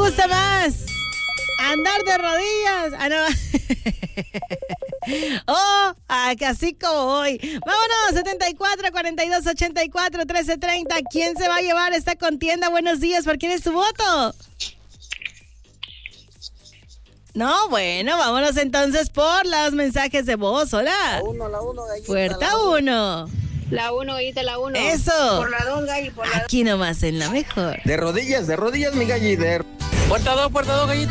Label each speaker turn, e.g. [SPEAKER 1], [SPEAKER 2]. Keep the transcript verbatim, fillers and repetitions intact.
[SPEAKER 1] gusta más? ¿Andar de rodillas? Ah, no. Oh, ah, así como hoy. Vámonos, setenta y cuatro, cuarenta y dos, ochenta y cuatro, trece treinta. ¿Quién se va a llevar esta contienda? Buenos días, ¿por quién es tu voto? No, bueno, vámonos entonces por los mensajes de voz. Hola.
[SPEAKER 2] La uno, la uno, gallita.
[SPEAKER 1] Puerta uno.
[SPEAKER 3] La uno, gallita, la uno.
[SPEAKER 1] Eso.
[SPEAKER 3] Por la dos, gallo, por la dos.
[SPEAKER 1] Aquí nomás en la mejor.
[SPEAKER 2] De rodillas, de rodillas, mi galli. De...
[SPEAKER 4] Puerta dos, puerta dos, gallita.